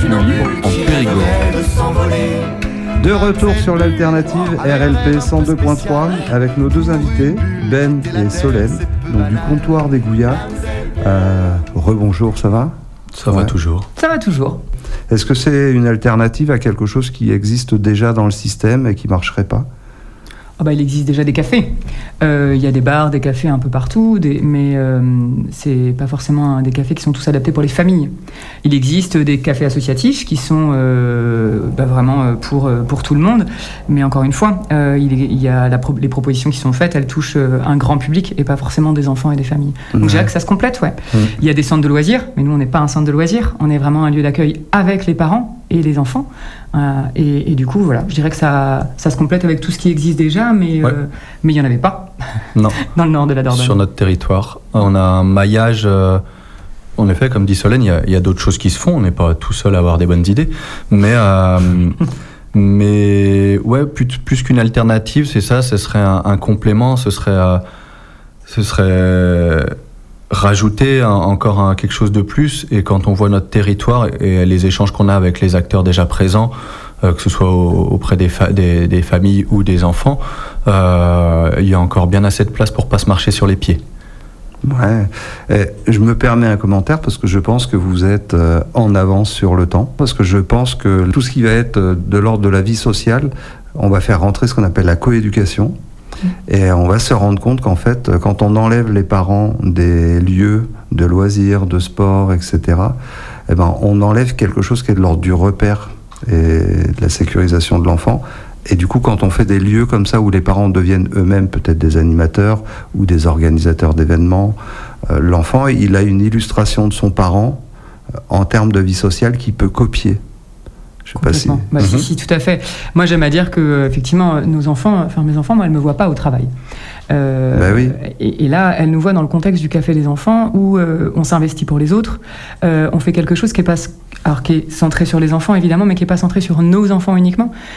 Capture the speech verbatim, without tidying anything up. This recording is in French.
radio libre en Périgord. De retour sur l'alternative R L P cent deux point trois avec nos deux invités, Ben et Solène, donc du comptoir des Gouillas. Euh, rebonjour, ça va ? Ça ouais. va toujours. Ça va toujours. Est-ce que c'est une alternative à quelque chose qui existe déjà dans le système et qui ne marcherait pas ? Ah bah, il existe déjà des cafés. Il euh, y a des bars, des cafés un peu partout, des, mais euh, c'est pas forcément des cafés qui sont tous adaptés pour les familles. Il existe des cafés associatifs qui sont euh, bah, vraiment pour, pour tout le monde, mais encore une fois, euh, il, il y a la pro- les propositions qui sont faites, elles touchent un grand public et pas forcément des enfants et des familles. Donc mmh. je dirais que ça se complète, ouais. Mmh. Il y a des centres de loisirs, mais nous on n'est pas un centre de loisirs, on est vraiment un lieu d'accueil avec les parents et les enfants. Euh, et, et du coup, voilà, je dirais que ça, ça se complète avec tout ce qui existe déjà, mais ouais. euh, mais il n'y en avait pas non. dans le nord de la Dordogne. Sur notre territoire, on a un maillage. Euh, en effet, comme dit Solène, il y a, y a d'autres choses qui se font. On n'est pas tout seul à avoir des bonnes idées, mais euh, mais ouais, plus, plus qu'une alternative, c'est ça. Ce serait un, un complément. Ce serait euh, ce serait rajouter un, encore un, quelque chose de plus. Et quand on voit notre territoire et les échanges qu'on a avec les acteurs déjà présents, euh, que ce soit au, auprès des, fa- des, des familles ou des enfants, euh, il y a encore bien assez de place pour pas se marcher sur les pieds. Ouais, et je me permets un commentaire parce que je pense que vous êtes euh, en avance sur le temps, parce que je pense que tout ce qui va être de l'ordre de la vie sociale, on va faire rentrer ce qu'on appelle la coéducation. Et on va se rendre compte qu'en fait, quand on enlève les parents des lieux de loisirs, de sport, et cetera, eh ben, on enlève quelque chose qui est de l'ordre du repère et de la sécurisation de l'enfant. Et du coup, quand on fait des lieux comme ça où les parents deviennent eux-mêmes peut-être des animateurs ou des organisateurs d'événements, euh, l'enfant, il a une illustration de son parent euh, en termes de vie sociale qu'il peut copier. Je sais pas si... Bah, mm-hmm. si, si, tout à fait. Moi, j'aime à dire que, effectivement, nos enfants, enfin mes enfants, moi, elles me voient pas au travail. Euh, bah oui. et, et là, elles nous voient dans le contexte du café des enfants où euh, on s'investit pour les autres. Euh, on fait quelque chose qui est pas, alors qui est centré sur les enfants évidemment, mais qui est pas centré sur nos enfants uniquement.